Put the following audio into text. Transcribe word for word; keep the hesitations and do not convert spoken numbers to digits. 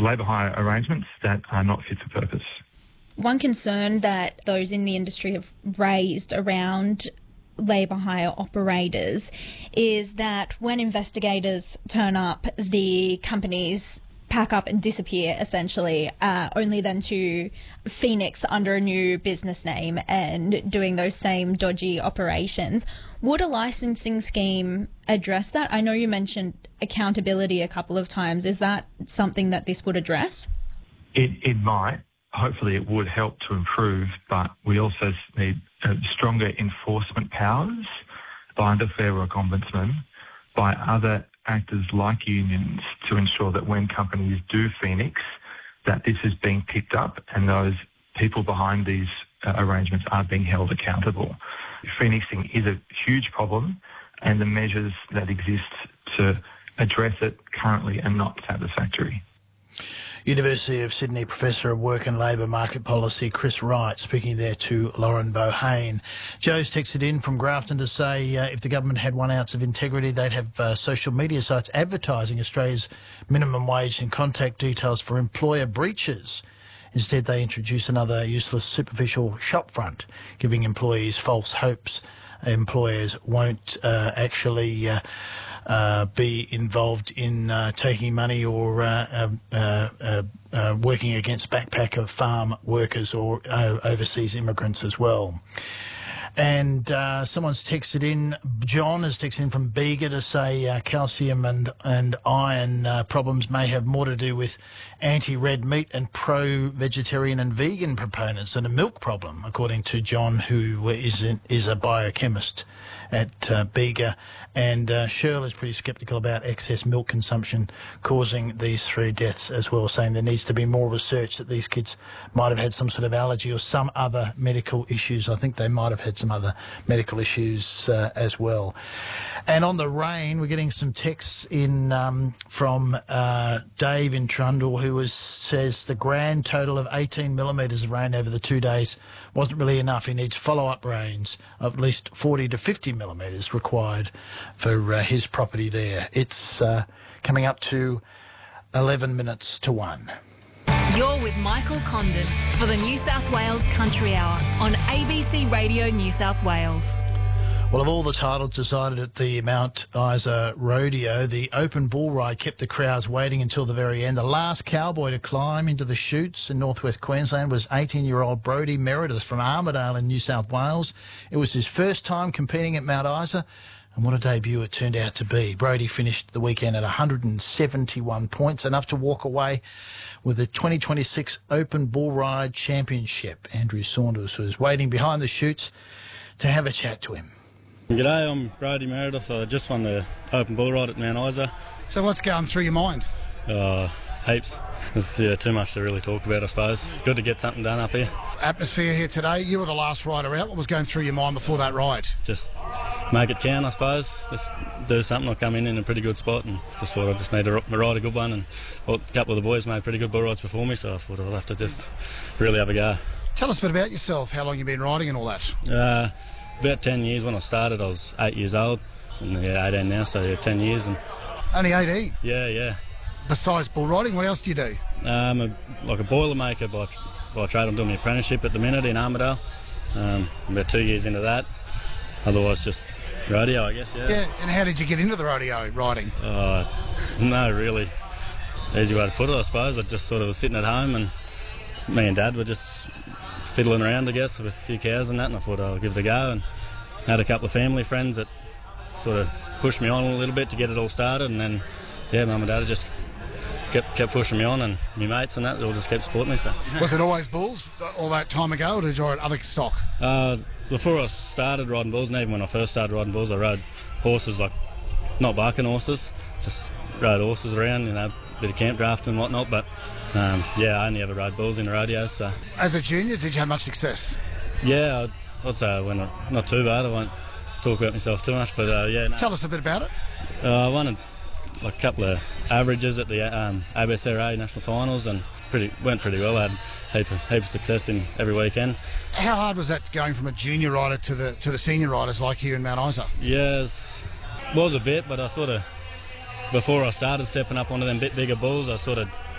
labour hire arrangements that are not fit for purpose. One concern that those in the industry have raised around labour hire operators is that when investigators turn up, the companies pack up and disappear, essentially, uh, only then to Phoenix under a new business name and doing those same dodgy operations. Would a licensing scheme address that? I know you mentioned accountability a couple of times. Is that something that this would address? It, it might. Hopefully it would help to improve, but we also need uh, stronger enforcement powers by the Fair Work Ombudsman, by other actors like unions, to ensure that when companies do Phoenix, that this is being picked up and those people behind these uh, arrangements are being held accountable. Phoenixing is a huge problem, and the measures that exist to address it currently are not satisfactory. University of Sydney Professor of Work and Labour Market Policy Chris Wright speaking there to Lauren Bohane. Joe's texted in from Grafton to say uh, if the government had one ounce of integrity, they'd have uh, social media sites advertising Australia's minimum wage and contact details for employer breaches. Instead, they introduce another useless, superficial shopfront, giving employees false hopes. Employers won't uh, actually uh, uh, be involved in uh, taking money or uh, uh, uh, uh, working against backpacker farm workers or uh, overseas immigrants as well. And uh, someone's texted in, John has texted in from Bega to say uh, calcium and, and iron uh, problems may have more to do with anti-red meat and pro-vegetarian and vegan proponents than a milk problem, according to John, who is, in, is a biochemist at uh, Bega. And uh, Shirl is pretty sceptical about excess milk consumption causing these three deaths as well, saying there needs to be more research that these kids might have had some sort of allergy or some other medical issues. I think they might have had some other medical issues uh, as well. And on the rain, we're getting some texts in um, from uh, Dave in Trundle, who was, says the grand total of eighteen millimetres of rain over the two days wasn't really enough. He needs follow-up rains of at least forty to fifty millimetres required for uh, his property there. It's uh, coming up to eleven minutes to one. You're with Michael Condon for the New South Wales Country Hour on A B C Radio New South Wales. Well, of all the titles decided at the Mount Isa Rodeo, the open bull ride kept the crowds waiting until the very end. The last cowboy to climb into the chutes in northwest Queensland was eighteen-year-old Brodie Meredith from Armidale in New South Wales. It was his first time competing at Mount Isa, and what a debut it turned out to be. Brodie finished the weekend at one hundred seventy-one points, enough to walk away with the twenty twenty-six Open Bull Ride Championship. Andrew Saunders was waiting behind the chutes to have a chat to him. G'day, I'm Brodie Meredith. I just won the Open Bull Ride at Mount Isa. So what's going through your mind? Uh, heaps. There's yeah, too much to really talk about, I suppose. Good to get something done up here. Atmosphere here today. You were the last rider out. What was going through your mind before that ride? Just make it count, I suppose. Just do something. I come in in a pretty good spot and just thought I just need to ride a good one. And well, a couple of the boys made pretty good bull rides before me, so I thought I'd have to just really have a go. Tell us a bit about yourself, how long you've been riding and all that. Uh, about ten years. When I started, I was eight years old. And yeah, eighteen now, so yeah, ten years. And only eighteen? Yeah, yeah. Besides bull riding, what else do you do? Um, a, like a boilermaker by, by trade. I'm doing my apprenticeship at the minute in Armidale. Um, I'm about two years into that. Otherwise, just rodeo, I guess, yeah. Yeah, and how did you get into the rodeo riding? Uh, no, really. Easy way to put it, I suppose. I just sort of was sitting at home and me and Dad were just fiddling around, I guess, with a few cows and that, and I thought I'll give it a go, and had a couple of family friends that sort of pushed me on a little bit to get it all started, and then, yeah, Mum and Dad just kept kept pushing me on, and my mates and that, they all just kept supporting me. So. Was it always bulls all that time ago, or did you ride other stock? Uh, before I started riding bulls, and even when I first started riding bulls, I rode horses, like, not barking horses, just rode horses around, you know, a bit of camp drafting and whatnot, but um, yeah, I only ever rode bulls in the rodeos. So. As a junior, did you have much success? Yeah, I'd, I'd say I went not too bad. I won't talk about myself too much, but uh, yeah. No. Tell us a bit about it. Uh, I won a, like a couple of averages at the um, A B C R A national finals, and pretty went pretty well. I had a heap of, heap of success in every weekend. How hard was that going from a junior rider to the to the senior riders like here in Mount Isa? Yes, was a bit, but I sort of, before I started stepping up onto them bit bigger bulls, I sort of